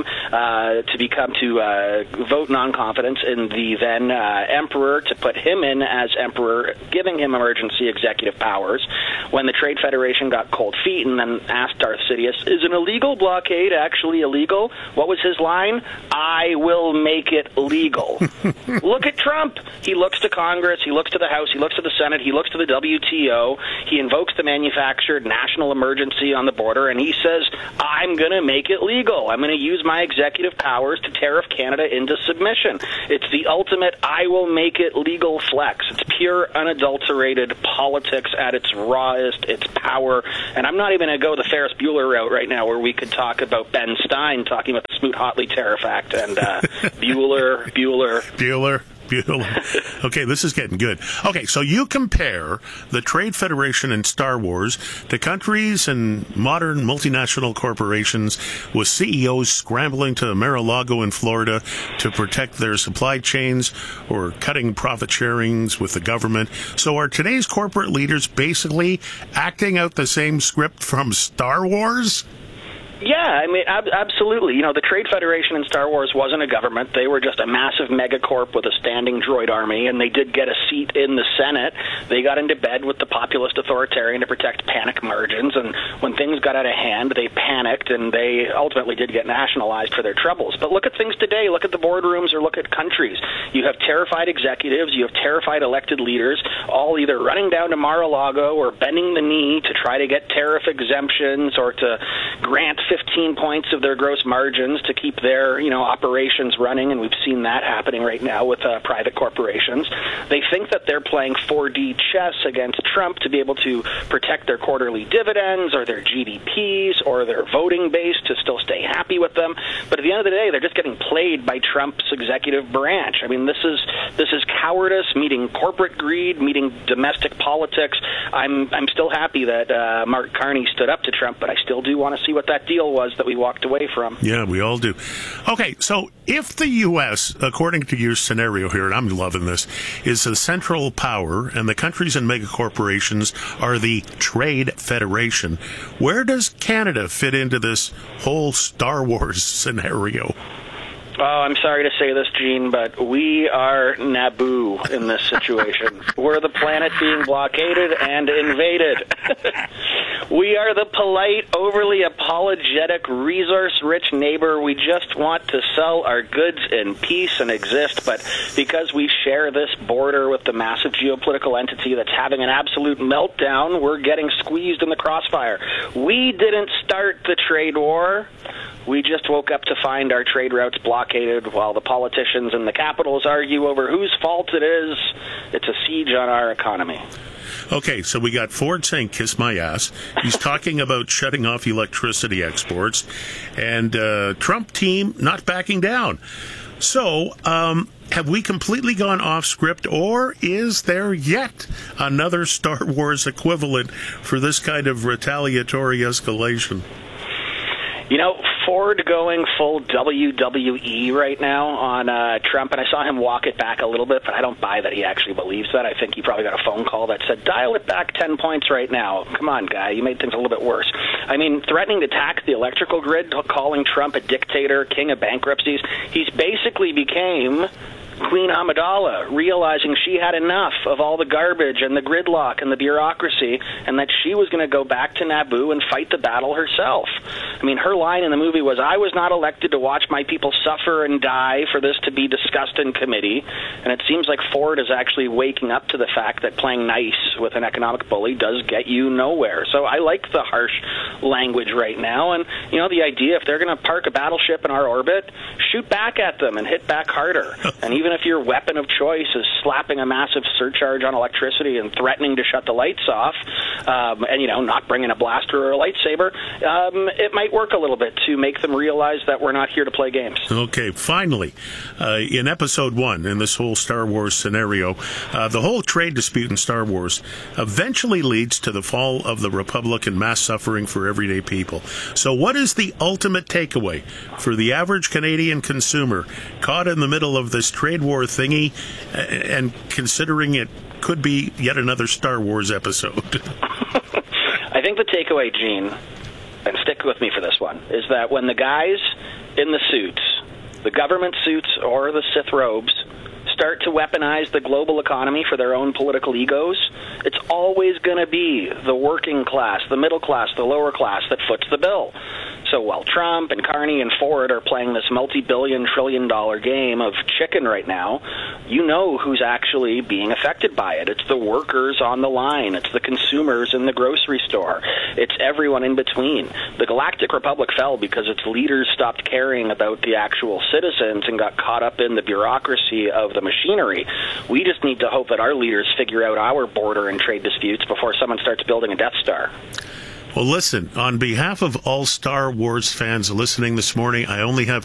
to vote non-confidence in the then Emperor, to put him in as Emperor, giving him emergency executive powers. When the Trade Federation got cold feet and then asked Darth Sidious, is an illegal blockade actually illegal? What was his line? I will make it legal. Look at Trump. He looks to Congress, he looks to the House, he looks to the Senate, he looks to the WTO, he invokes the manufactured national emergency on the border, and he says, I'm going to make it legal. I'm going to use my executive powers to tariff Canada into submission. It's the ultimate I will make it legal flex. It's pure, unadulterated politics at its rawest, its power. And I'm not even going to go the Ferris Bueller route right now, where we could talk about Ben Stein talking about the Smoot-Hawley Tariff Act and Bueller. Okay, this is getting good. Okay, so you compare the Trade Federation and Star Wars to countries and modern multinational corporations with CEOs scrambling to Mar-a-Lago in Florida to protect their supply chains or cutting profit sharings with the government. So are today's corporate leaders basically acting out the same script from Star Wars? Yeah, I mean, absolutely. You know, the Trade Federation in Star Wars wasn't a government. They were just a massive megacorp with a standing droid army, and they did get a seat in the Senate. They got into bed with the populist authoritarian to protect panic margins, and when things got out of hand, they panicked, and they ultimately did get nationalized for their troubles. But look at things today. Look at the boardrooms or look at countries. You have terrified executives, you have terrified elected leaders, all either running down to Mar-a-Lago or bending the knee to try to get tariff exemptions or to grant 15 points of their gross margins to keep their, operations running, and we've seen that happening right now with private corporations. They think that they're playing 4D chess against Trump to be able to protect their quarterly dividends or their GDPs or their voting base to still stay happy with them. But at the end of the day, they're just getting played by Trump's executive branch. I mean, this is cowardice meeting corporate greed, meeting domestic politics. I'm still happy that Mark Carney stood up to Trump, but I still do want to see what that deal was that we walked away from. Yeah, we all do. Okay, so if the U.S., according to your scenario here, and I'm loving this, is a central power and the countries and megacorporations are the Trade Federation, where does Canada fit into this whole Star Wars scenario? Oh, I'm sorry to say this, Gene, but we are Naboo in this situation. We're the planet being blockaded and invaded. We are the polite, overly apologetic, resource-rich neighbor. We just want to sell our goods in peace and exist, but because we share this border with the massive geopolitical entity that's having an absolute meltdown, we're getting squeezed in the crossfire. We didn't start the trade war. We just woke up to find our trade routes blockaded while the politicians in the capitals argue over whose fault it is. It's a siege on our economy. Okay, so we got Ford saying, kiss my ass. He's talking about shutting off electricity exports. And Trump team not backing down. So, have we completely gone off script, or is there yet another Star Wars equivalent for this kind of retaliatory escalation? Ford going full WWE right now on Trump, and I saw him walk it back a little bit, but I don't buy that he actually believes that. I think he probably got a phone call that said, dial it back 10 points right now. Come on, guy, you made things a little bit worse. I mean, threatening to tax the electrical grid, calling Trump a dictator, king of bankruptcies. He's basically became Queen Amidala realizing she had enough of all the garbage and the gridlock and the bureaucracy, and that she was going to go back to Naboo and fight the battle herself. I mean, her line in the movie was, "I was not elected to watch my people suffer and die for this to be discussed in committee." And it seems like Ford is actually waking up to the fact that playing nice with an economic bully does get you nowhere. So I like the harsh language right now. And, you know, the idea, if they're going to park a battleship in our orbit, shoot back at them and hit back harder. And even if your weapon of choice is slapping a massive surcharge on electricity and threatening to shut the lights off, and, you know, not bringing a blaster or a lightsaber, it might work a little bit to make them realize that we're not here to play games. Okay, finally, in Episode 1, in this whole Star Wars scenario, the whole trade dispute in Star Wars eventually leads to the fall of the Republic and mass suffering for everyday people. So what is the ultimate takeaway for the average Canadian consumer caught in the middle of this trade war thingy and considering it could be yet another Star Wars episode? I think the takeaway, Gene, and stick with me for this one, is that when the guys in the suits, the government suits or the Sith robes, start to weaponize the global economy for their own political egos, it's always going to be the working class, the middle class, the lower class that foots the bill. So while Trump and Carney and Ford are playing this multi-billion, trillion-dollar game of chicken right now, you know who's actually being affected by it. It's the workers on the line. It's the consumers in the grocery store. It's everyone in between. The Galactic Republic fell because its leaders stopped caring about the actual citizens and got caught up in the bureaucracy of the machinery. We just need to hope that our leaders figure out our border and trade disputes before someone starts building a Death Star. Well, listen, on behalf of all Star Wars fans listening this morning, I only have